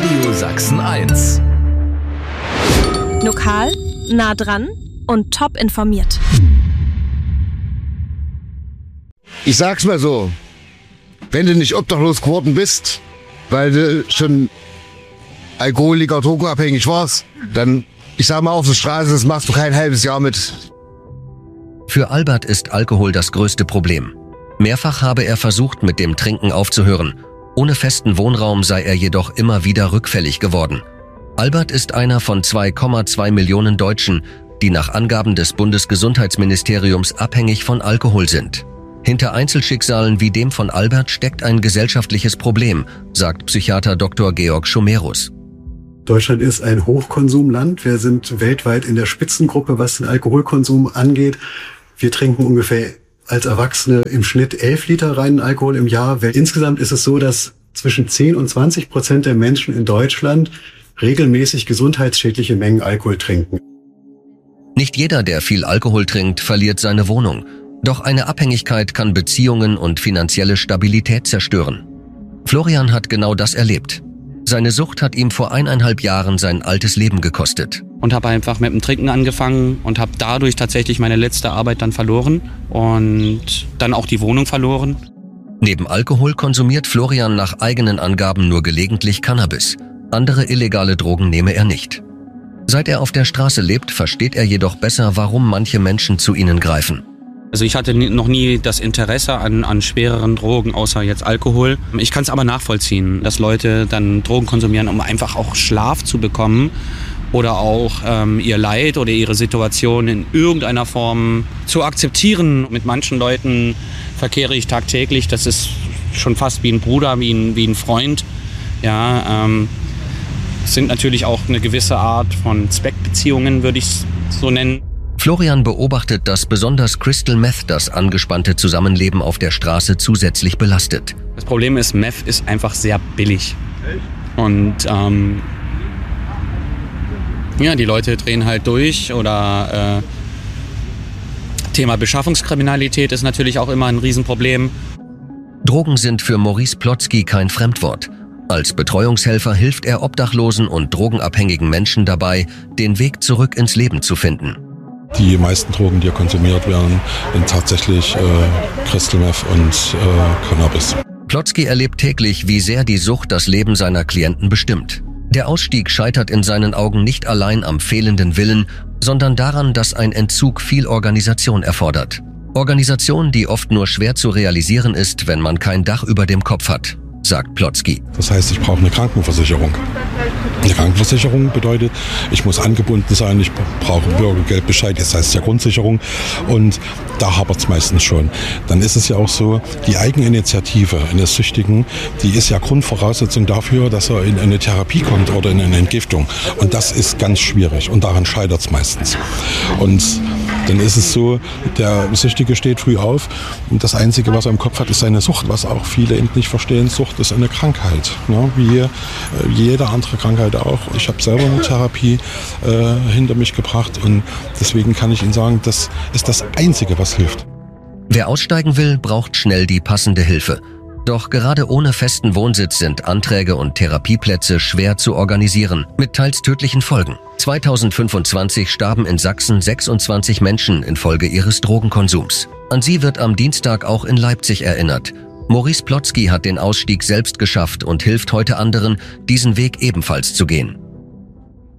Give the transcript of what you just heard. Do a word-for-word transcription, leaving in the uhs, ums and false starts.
Radio Sachsen eins. Lokal, nah dran und top informiert. Ich sag's mal so, wenn du nicht obdachlos geworden bist, weil du schon Alkoholiker, drogenabhängig warst, dann, ich sag mal, auf der Straße, das machst du kein halbes Jahr mit. Für Albert ist Alkohol das größte Problem. Mehrfach habe er versucht, mit dem Trinken aufzuhören. Ohne festen Wohnraum sei er jedoch immer wieder rückfällig geworden. Albert ist einer von zwei Komma zwei Millionen Deutschen, die nach Angaben des Bundesgesundheitsministeriums abhängig von Alkohol sind. Hinter Einzelschicksalen wie dem von Albert steckt ein gesellschaftliches Problem, sagt Psychiater Doktor Georg Schomerus. Deutschland ist ein Hochkonsumland. Wir sind weltweit in der Spitzengruppe, was den Alkoholkonsum angeht. Wir trinken ungefähr als Erwachsene im Schnitt elf Liter reinen Alkohol im Jahr. Insgesamt ist es so, dass zwischen zehn und zwanzig Prozent der Menschen in Deutschland regelmäßig gesundheitsschädliche Mengen Alkohol trinken. Nicht jeder, der viel Alkohol trinkt, verliert seine Wohnung. Doch eine Abhängigkeit kann Beziehungen und finanzielle Stabilität zerstören. Florian hat genau das erlebt. Seine Sucht hat ihm vor eineinhalb Jahren sein altes Leben gekostet. Und habe einfach mit dem Trinken angefangen und habe dadurch tatsächlich meine letzte Arbeit dann verloren und dann auch die Wohnung verloren. Neben Alkohol konsumiert Florian nach eigenen Angaben nur gelegentlich Cannabis. Andere illegale Drogen nehme er nicht. Seit er auf der Straße lebt, versteht er jedoch besser, warum manche Menschen zu ihnen greifen. Also ich hatte noch nie das Interesse an, an schwereren Drogen, außer jetzt Alkohol. Ich kann es aber nachvollziehen, dass Leute dann Drogen konsumieren, um einfach auch Schlaf zu bekommen oder auch ähm, ihr Leid oder ihre Situation in irgendeiner Form zu akzeptieren. Mit manchen Leuten verkehre ich tagtäglich, das ist schon fast wie ein Bruder, wie ein, wie ein Freund. Ja, ähm, es sind natürlich auch eine gewisse Art von Zweckbeziehungen, würde ich es so nennen. Florian beobachtet, dass besonders Crystal Meth das angespannte Zusammenleben auf der Straße zusätzlich belastet. Das Problem ist, Meth ist einfach sehr billig. Und ähm, ja, die Leute drehen halt durch. Oder äh, Thema Beschaffungskriminalität ist natürlich auch immer ein Riesenproblem. Drogen sind für Maurice Plotzky kein Fremdwort. Als Betreuungshelfer hilft er obdachlosen und drogenabhängigen Menschen dabei, den Weg zurück ins Leben zu finden. Die meisten Drogen, die konsumiert werden, sind tatsächlich äh, Crystal Meth und äh, Cannabis. Plotzky erlebt täglich, wie sehr die Sucht das Leben seiner Klienten bestimmt. Der Ausstieg scheitert in seinen Augen nicht allein am fehlenden Willen, sondern daran, dass ein Entzug viel Organisation erfordert. Organisation, die oft nur schwer zu realisieren ist, wenn man kein Dach über dem Kopf hat, sagt Plotzky. Das heißt, ich brauche eine Krankenversicherung. Eine Krankenversicherung bedeutet, ich muss angebunden sein, ich brauche Bürgergeldbescheid, das heißt ja Grundsicherung, und da hapert es meistens schon. Dann ist es ja auch so, die Eigeninitiative eines Süchtigen, die ist ja Grundvoraussetzung dafür, dass er in eine Therapie kommt oder in eine Entgiftung. Und das ist ganz schwierig und daran scheitert es meistens. Und dann ist es so, der Süchtige steht früh auf und das Einzige, was er im Kopf hat, ist seine Sucht, was auch viele eben nicht verstehen. Sucht ist eine Krankheit, ne? Wie äh, jede andere Krankheit auch. Ich habe selber eine Therapie äh, hinter mich gebracht und deswegen kann ich Ihnen sagen, das ist das Einzige, was hilft. Wer aussteigen will, braucht schnell die passende Hilfe. Doch gerade ohne festen Wohnsitz sind Anträge und Therapieplätze schwer zu organisieren, mit teils tödlichen Folgen. zweitausendfünfundzwanzig starben in Sachsen sechsundzwanzig Menschen infolge ihres Drogenkonsums. An sie wird am Dienstag auch in Leipzig erinnert. Maurice Plotzky hat den Ausstieg selbst geschafft und hilft heute anderen, diesen Weg ebenfalls zu gehen.